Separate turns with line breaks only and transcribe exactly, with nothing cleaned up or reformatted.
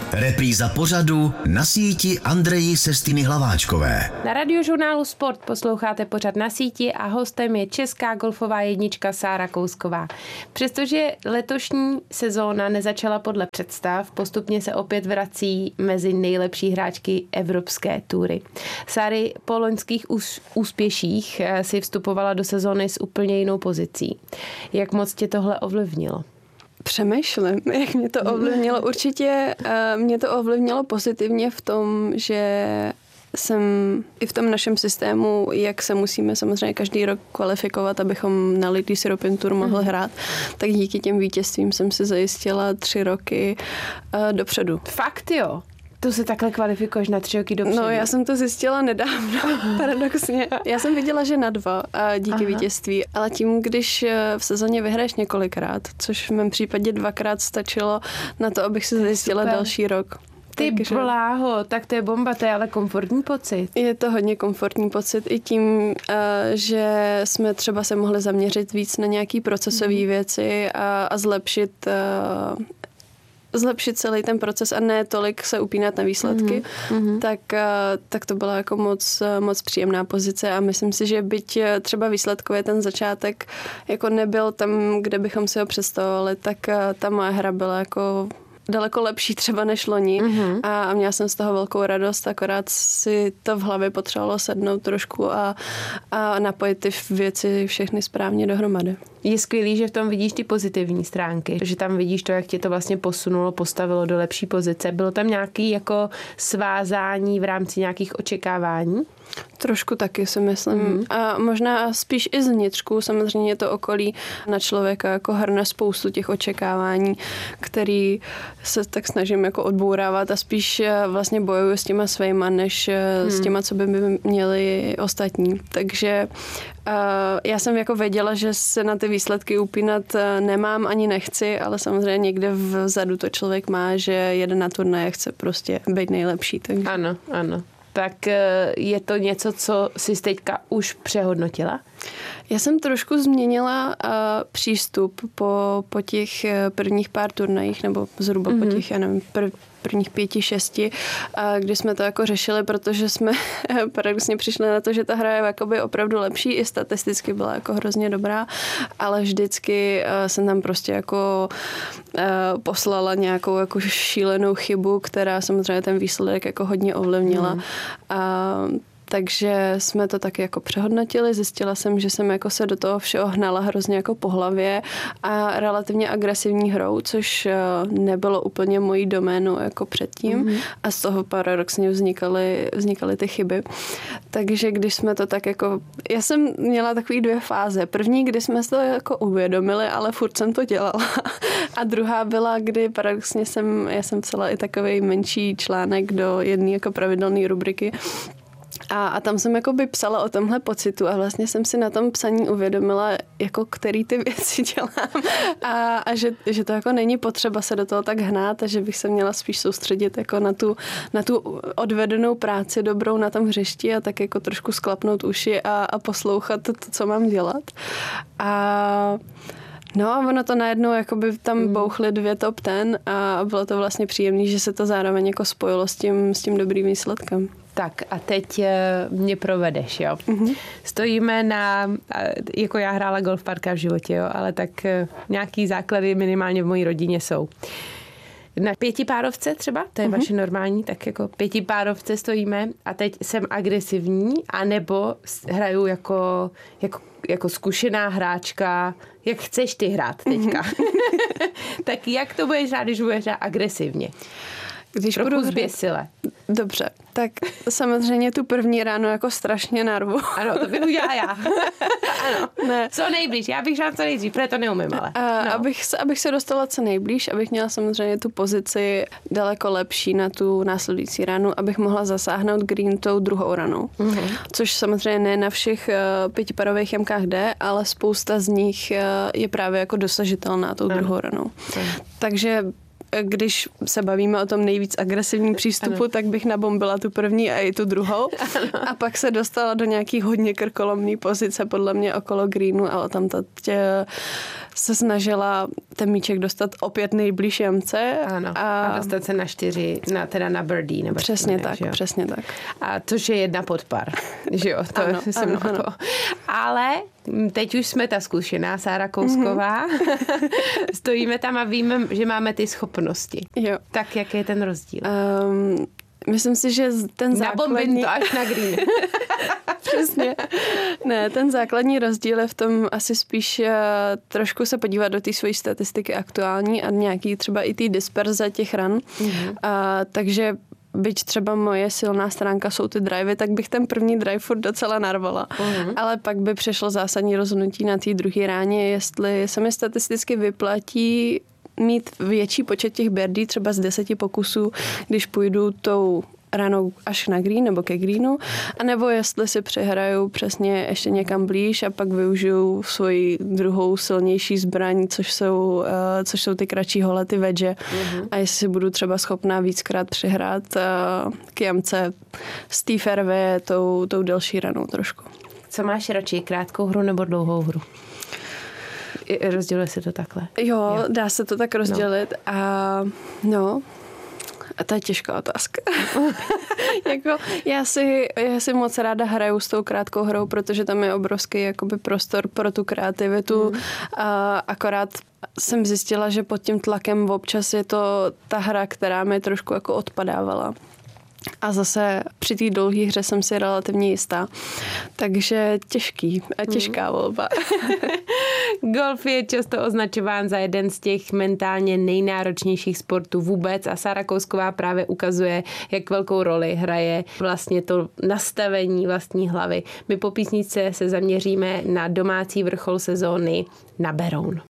Repríza pořadu Na síti Andreji Sestiny Hlaváčkové.
Na Radiožurnálu Sport posloucháte pořad Na síti a hostem je česká golfová jednička Sára Kousková. Přestože letošní sezóna nezačala podle představ, postupně se opět vrací mezi nejlepší hráčky evropské tury. Sáry po loňských úspěších si vstupovala do sezóny s úplně jinou pozicí. Jak moc tě tohle ovlivnilo?
Přemýšlím, jak mě to ovlivnilo. Určitě mě to ovlivnilo pozitivně v tom, že jsem i v tom našem systému, jak se musíme samozřejmě každý rok kvalifikovat, abychom na Ladies European Tour mohli hrát, tak díky těm vítězstvím jsem si zajistila tři roky dopředu.
Fakt jo? To se takhle kvalifikuješ na tři roky dopředu?
No, já jsem to zjistila nedávno, paradoxně. Já jsem viděla, že na dva díky Aha. vítězství, ale tím, když v sezóně vyhraješ několikrát, což v mém případě dvakrát stačilo na to, abych si zajistila Super. další rok.
Ty Takže... bláho, tak to je bomba, to je ale komfortní pocit.
Je to hodně komfortní pocit i tím, že jsme třeba se mohli zaměřit víc na nějaký procesové mm. věci a, a zlepšit zlepšit celý ten proces a ne tolik se upínat na výsledky, mm-hmm. tak, tak to byla jako moc, moc příjemná pozice a myslím si, že byť třeba výsledkově ten začátek jako nebyl tam, kde bychom si ho představovali, tak ta moje hra byla jako daleko lepší třeba než loni mm-hmm. a měla jsem z toho velkou radost, akorát si to v hlavě potřebovalo sednout trošku a, a napojit ty věci všechny správně dohromady.
Je skvělý, že v tom vidíš ty pozitivní stránky, že tam vidíš to, jak tě to vlastně posunulo, postavilo do lepší pozice. Bylo tam nějaký jako svázání v rámci nějakých očekávání?
Trošku taky si myslím. Mm. A možná spíš i zvnitřku. Samozřejmě to okolí na člověka jako hrne spoustu těch očekávání, který se tak snažím jako odbourávat a spíš vlastně bojuju s těma svejma, než mm. s těma, co by měli ostatní. Takže uh, já jsem jako věděla, že se na ty výsledky upínat nemám ani nechci, ale samozřejmě někde vzadu to člověk má, že jede na turnaje, chce prostě být nejlepší. Takže.
Ano, ano. Tak je to něco, co jsi teďka už přehodnotila?
Já jsem trošku změnila uh, přístup po, po těch prvních pár turnajích, nebo zhruba mm-hmm. po těch, já nevím, prv, prvních pěti, šesti, uh, kdy jsme to jako řešili, protože jsme paradoxně přišli na to, že ta hra je jakoby opravdu lepší, i statisticky byla jako hrozně dobrá, ale vždycky uh, jsem tam prostě jako uh, poslala nějakou jako šílenou chybu, která samozřejmě ten výsledek jako hodně ovlivnila. Mm. Uh, Takže jsme to taky jako přehodnotili. Zjistila jsem, že jsem jako se do toho všeho hnala hrozně jako po hlavě a relativně agresivní hrou, což nebylo úplně mojí doménou jako předtím. Mm-hmm. A z toho paradoxně vznikaly, vznikaly ty chyby. Takže když jsme to tak jako... Já jsem měla takový dvě fáze. První, kdy jsme se to jako uvědomili, ale furt jsem to dělala. A druhá byla, kdy paradoxně jsem... Já jsem psala i takový menší článek do jedné jako pravidelné rubriky, A, a tam jsem jakoby psala o tomhle pocitu a vlastně jsem si na tom psaní uvědomila, jako který ty věci dělám a, a že, že to jako není potřeba se do toho tak hnát a že bych se měla spíš soustředit jako na tu, na tu odvedenou práci dobrou na tom hřišti a tak jako trošku sklapnout uši a, a poslouchat to, to, co mám dělat. A no a ono to najednou jakoby tam mm. bouchly dvě top ten a bylo to vlastně příjemný, že se to zároveň jako spojilo s tím, s tím dobrým výsledkem.
Tak a teď mě provedeš, jo. Mm-hmm. Stojíme na, jako já hrála golf párkrát v životě, jo, ale tak nějaký základy minimálně v mojí rodině jsou. Na pětipárovce třeba, to je mm-hmm. vaše normální, tak jako pětipárovce stojíme a teď jsem agresivní, anebo hraju jako, jako, jako zkušená hráčka, jak chceš ty hrát teďka. Mm-hmm. Tak jak to budeš hrát, když budeš hrát agresivně? Když trochu budu zběsile.
Dobře, tak samozřejmě tu první ráno jako strašně narvu.
Ano, to bych udělala já. Ano, ne. Co nejblíž, já bych šla co nejdřív, protože to neumím, ale.
A, no. abych, se, abych se dostala co nejblíž, abych měla samozřejmě tu pozici daleko lepší na tu následující ránu, abych mohla zasáhnout green tou druhou ranou. Mm-hmm. Což samozřejmě ne na všech uh, pětiparových jamkách jde, ale spousta z nich uh, je právě jako dosažitelná tou ano. druhou ranou. Ano. Takže když se bavíme o tom nejvíc agresivním přístupu, ano. tak bych nabombila tu první a i tu druhou. Ano. A pak se dostala do nějaký hodně krkolomný pozice, podle mě okolo greenu, ale tam ta tě se snažila ten míček dostat opět nejblíž jamce.
Ano, a, a dostat se na čtyři, na, teda na birdie. Nebo
přesně
tak,
tak, přesně tak.
A což je jedna podpar, že jo, to
ano,
jsem
ano,
ano. Ale teď už jsme ta zkušená Sára Kousková. Mm-hmm. Stojíme tam a víme, že máme ty schopnosti.
Jo.
Tak jaký je ten rozdíl?
Um, myslím si, že ten základní...
to až na green.
Přesně. Ne, ten základní rozdíl je v tom asi spíš uh, trošku se podívat do té své statistiky aktuální a nějaký třeba i té disperze těch ran. Mm-hmm. Uh, takže byť třeba moje silná stránka jsou ty drivey, tak bych ten první drive furt docela narvala. Uh-huh. Ale pak by přišlo zásadní rozhodnutí na té druhé ráně, jestli se mi statisticky vyplatí mít větší počet těch birdie, třeba z deseti pokusů, když půjdu tou ranou až na green nebo ke greenu, anebo jestli si přehraju přesně ještě někam blíž a pak využiju svoji druhou silnější zbraň, což jsou, uh, což jsou ty kratší hole, ty wedge. Mm-hmm. A jestli si budu třeba schopná víckrát přihrát uh, k jamce z té fairway tou, tou delší ranou trošku.
Co máš radši, krátkou hru nebo dlouhou hru? Rozděluje se to takhle?
Jo, jo. Dá se to tak rozdělit no. a no... A to je těžká otázka. jako, já, si, já si moc ráda hraju s tou krátkou hrou, protože tam je obrovský jakoby prostor pro tu kreativitu. Mm. A akorát jsem zjistila, že pod tím tlakem občas je to ta hra, která mi trošku jako odpadávala. A zase při té dlouhé hře jsem si relativně jistá. Takže těžký a těžká volba.
Golf je často označován za jeden z těch mentálně nejnáročnějších sportů vůbec a Sára Kousková právě ukazuje, jak velkou roli hraje vlastně to nastavení vlastní hlavy. My po písničce se zaměříme na domácí vrchol sezóny na Beroun.